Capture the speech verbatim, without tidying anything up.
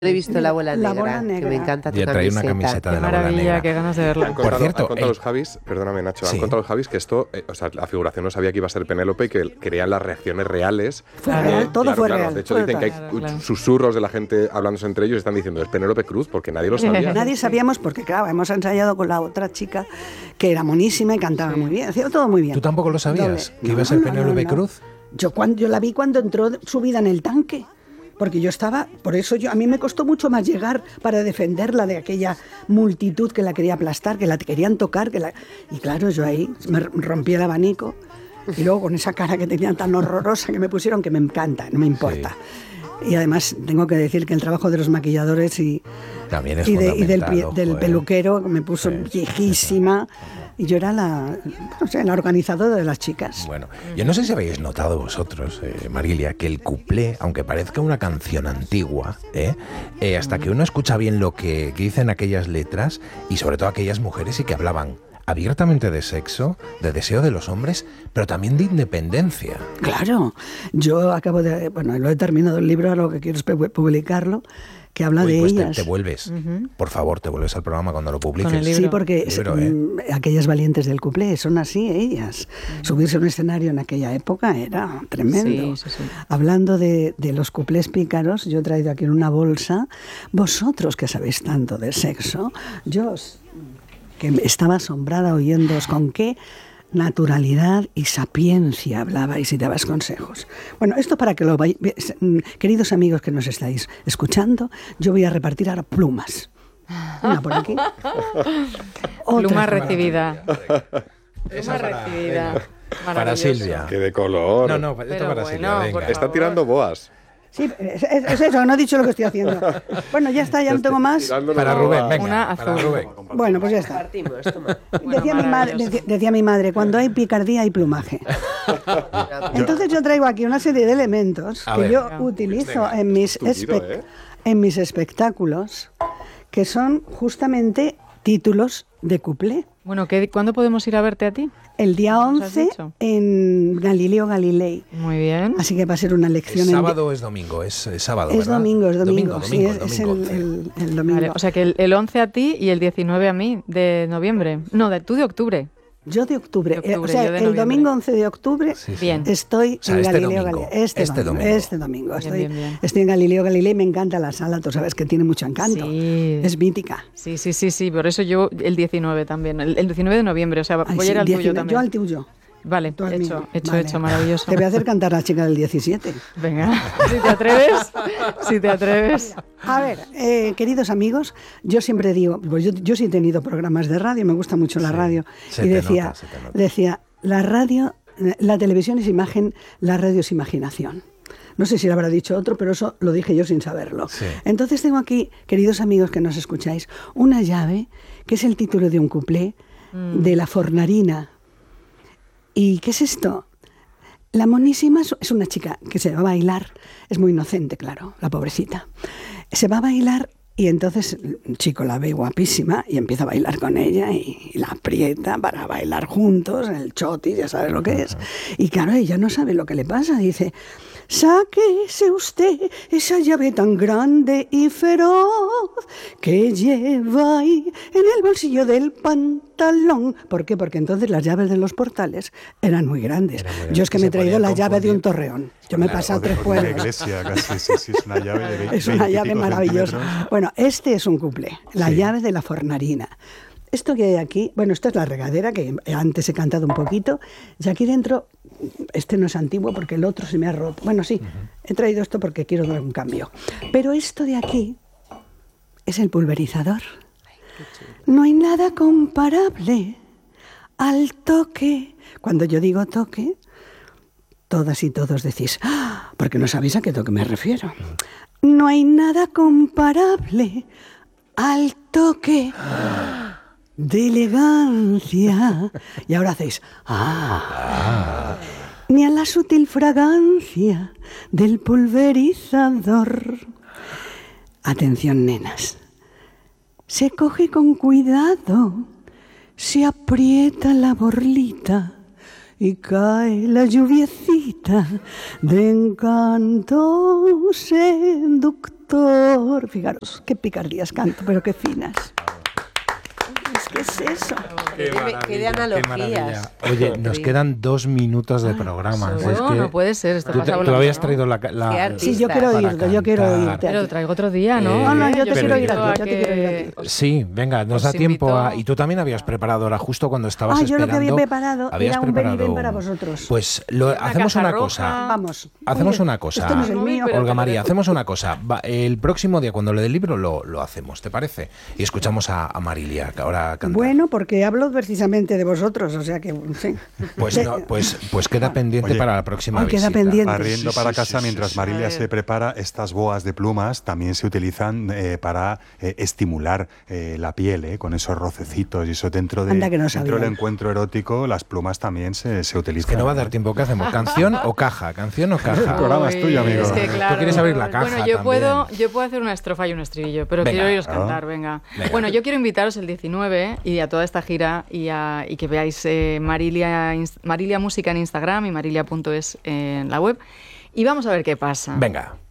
He visto La Bola Negra, La Bola Negra. que me encanta tu Yo traía camiseta. una camiseta Qué de La Bola maravilla, Negra. qué ganas de verla. Han contado, Por cierto, han contado el- los Javis, perdóname Nacho, Sí. han contado los Javis que esto, eh, o sea, la figuración no sabía que iba a ser Penélope y que querían las reacciones reales. Fue Claro. real, todo Claro, fue claro. real. De hecho, fue dicen que hay total. Claro, claro. susurros de la gente hablándose entre ellos y están diciendo, es Penélope Cruz, porque nadie lo sabía. Nadie sabíamos porque, claro, hemos ensayado con la otra chica que era monísima y cantaba muy bien, hacía todo muy bien. ¿Tú tampoco lo sabías? Doble. ¿Que iba a ser No, no, Penélope no, no. Cruz? Yo, cuando, yo la vi cuando entró subida en el tanque. Porque yo estaba, por eso yo a mí me costó mucho más llegar para defenderla de aquella multitud que la quería aplastar, que la querían tocar, que la, y claro, yo ahí me rompí el abanico y luego con esa cara que tenía tan horrorosa que me pusieron, que me encanta, no me importa. Y además tengo que decir que el trabajo de los maquilladores y, También es y, de- y del, fundamental, pri- ojo, del eh. peluquero me puso Sí, viejísima y yo era la, no sé, la organizadora de las chicas. Bueno, yo no sé si habéis notado vosotros, eh, Marilia, que el cuplé, aunque parezca una canción antigua, ¿eh? Eh, hasta que uno escucha bien lo que, que dicen aquellas letras, y sobre todo aquellas mujeres y que hablaban abiertamente de sexo, de deseo de los hombres, pero también de independencia. Claro, yo acabo de, bueno, lo he terminado el libro, ahora lo que quiero es pu- publicarlo, que habla Uy, de pues te, ellas. te vuelves, por favor, te vuelves al programa cuando lo publiques. Con el libro. Sí, porque es- Libro, ¿eh? mm, aquellas valientes del cuplé son así ellas. Subirse a un escenario en aquella época era tremendo. Sí, sí, sí. Hablando de, de los cuplés pícaros, yo he traído aquí en una bolsa, vosotros que sabéis tanto de sexo, yo os- que estaba asombrada oyéndoos con qué naturalidad y sapiencia hablabais y dabais consejos. Bueno, esto para que lo vayáis, queridos amigos que nos estáis escuchando, yo voy a repartir ahora plumas. Una por aquí. Otra Pluma por aquí. recibida. Esa Pluma para- recibida. venga. Para Maravilloso. Silvia. Que de color. No, no, esto Pero para bueno, Silvia, venga. por Está favor. tirando boas. Sí, es, es- es eso, no he dicho lo que estoy haciendo. Bueno, ya está, ya no tengo más. Tirando Para boas. Rubén, venga, Una para azul. Rubén. Bueno, pues ya está. Compartimos, toma. Bueno, Decía mi, madre, maravilloso. decía, decía mi madre, cuando hay picardía hay plumaje. Entonces yo traigo aquí una serie de elementos A que ver. yo Venga. utilizo en mis, Tupido, espe- ¿eh? en mis espectáculos, que son justamente títulos de cuplé. Bueno, ¿qué, ¿cuándo podemos ir a verte a ti? El día ¿Nos has once dicho? en Galileo Galilei. Muy bien. Así que va a ser una ¿Es lección en... sábado o es domingo? Es, es sábado, Es ¿verdad? domingo, es domingo. Domingo, sí, domingo, es, es domingo el, once. el- el domingo. Vale, o sea que el, el once a ti y el diecinueve a mí, de noviembre. No, de tú de octubre. Yo de octubre. De octubre, eh, o sea, yo de el noviembre. domingo once de octubre Sí, sí. Bien. estoy O sea, en este Galileo domingo, Galilei. Este, este domingo. domingo. Este domingo. Bien, Estoy, bien, bien. estoy en Galileo Galilei. Me encanta la sala, tú sabes que tiene mucho encanto. Sí. Es mítica. Sí, sí, sí, sí. Por eso yo el diecinueve también. El, el diecinueve de noviembre. O sea, Ay, voy sí, a ir al tuyo diecinueve. también. Yo al tuyo. Vale, Tú al hecho, mío. hecho, Vale. hecho, maravilloso. Te voy a hacer cantar a la chica del diecisiete. Venga, si te atreves, si te atreves. A ver, eh, queridos amigos, yo siempre digo, pues yo, yo sí he tenido programas de radio, me gusta mucho la Sí, radio, se y te decía, nota, se te nota. decía, la radio, la televisión es imagen, la radio es imaginación. No sé si lo habrá dicho otro, pero eso lo dije yo sin saberlo. Sí. Entonces tengo aquí, queridos amigos que nos escucháis, una llave que es el título de un cuplé de La Fornarina. ¿Y qué es esto? La monísima es- es una chica que se va a bailar, es muy inocente, claro, la pobrecita. Se va a bailar y entonces el chico la ve guapísima y empieza a bailar con ella y, y la aprieta para bailar juntos, el choti, ya sabes lo que es. Y claro, ella no sabe lo que le pasa, dice, sáquese usted esa llave tan grande y feroz que lleva ahí en el bolsillo del pantalón. ¿Por qué? Porque entonces las llaves de los portales eran muy grandes. Eran muy Yo grandes, es que y me he se traído podían la llave de un confundir. torreón. Yo me he Claro, pasado O de, tres o de una pueblos. iglesia, casi, sí, sí, es una llave de veinte, Es una llave veintipico maravillosa. centímetros. Bueno, este es un cuplé, la Sí. llave de la fornarina. Esto que hay aquí, bueno, esto es la regadera, que antes he cantado un poquito, y aquí dentro, este no es antiguo porque el otro se me ha roto. Bueno, sí, he traído esto porque quiero dar un cambio. Pero esto de aquí es el pulverizador. No hay nada comparable al toque. Cuando yo digo toque, todas y todos decís, ¡ah! Porque no sabéis a qué toque me refiero. No hay nada comparable al toque de elegancia. Y ahora hacéis, ¡ah! Ni a la sutil fragancia del pulverizador. Atención, nenas. Se coge con cuidado, se aprieta la borlita y cae la lluviecita de encanto seductor. doctor. Fijaros, qué picardías canto, pero qué finas. Es que es eso. Qué, qué de analogías. Oye, nos quedan dos minutos de programa. No, es que no puede ser. Esto tú, pasa te, volando, tú habías ¿no? traído la... la Sí, yo quiero para oírte, yo quiero cantar. oírte. Pero traigo otro día, ¿no? Eh, No, no, yo te pero quiero oír yo- a ti, yo te quiero oír a ti. Sí, venga, nos Os da tiempo invito- a... Y tú también habías preparado ahora, justo cuando estabas Ah, yo lo esperando... que había preparado habías era un ven y ven preparado para un- vosotros. Pues lo, hacemos caja una roja. cosa. Vamos. Hacemos Oye, una cosa. Esto no es el mío. pero- Olga María, hacemos una cosa. Va, el próximo día, cuando le dé el libro, lo, lo hacemos, ¿te parece? Y escuchamos a, a Marilia, que ahora canta. Bueno, porque hablo precisamente de vosotros, o sea que sí. Pues, De- no, pues, pues queda pendiente Oye, para la próxima Ay, queda visita. pendiente. Barriendo Sí, para sí, casa sí, mientras sí, sí. Marilia A ver. se prepara, estas boas de plumas también se utilizan eh, para eh, estimular eh, la piel, eh, con esos rocecitos y eso dentro, de, Anda que no dentro sabía. del encuentro erótico, las plumas también se, se utilizan. Que no va a dar tiempo. ¿Qué hacemos? ¿Canción o caja? ¿Canción o caja? El programa es tuyo, amigo. Es que, Tú claro, quieres abrir la caja Bueno, yo también. puedo, yo puedo hacer una estrofa y un estribillo, pero Venga. quiero oíros Ah. cantar, venga. Venga. Bueno, yo quiero invitaros el diecinueve y a toda esta gira y, a- y que veáis eh, Marilia, Ins- Marilia Música en Instagram y marilia punto es en la web. Y vamos a ver qué pasa. Venga.